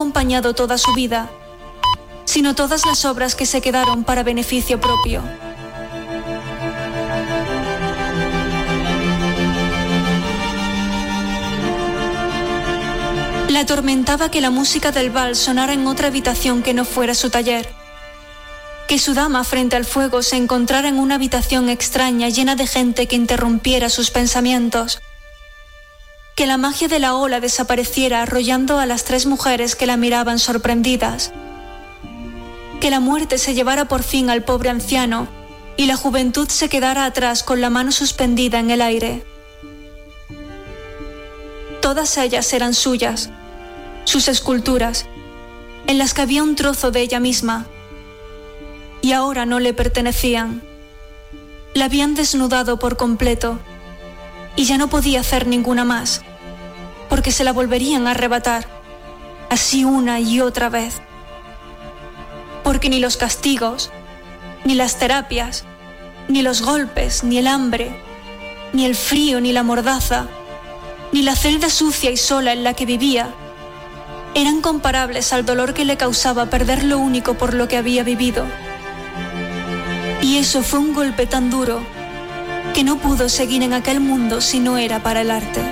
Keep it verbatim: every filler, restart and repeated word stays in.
acompañado toda su vida, sino todas las obras que se quedaron para beneficio propio. La atormentaba que la música del vals sonara en otra habitación que no fuera su taller, que su dama frente al fuego se encontrara en una habitación extraña llena de gente que interrumpiera sus pensamientos, que la magia de la ola desapareciera arrollando a las tres mujeres que la miraban sorprendidas, que la muerte se llevara por fin al pobre anciano y la juventud se quedara atrás con la mano suspendida en el aire. Todas ellas eran suyas, sus esculturas, en las que había un trozo de ella misma, y ahora no le pertenecían. La habían desnudado por completo, y ya no podía hacer ninguna más, porque se la volverían a arrebatar, así una y otra vez. Porque ni los castigos, ni las terapias, ni los golpes, ni el hambre, ni el frío, ni la mordaza, ni la celda sucia y sola en la que vivía, eran comparables al dolor que le causaba perder lo único por lo que había vivido. Y eso fue un golpe tan duro que no pudo seguir en aquel mundo si no era para el arte.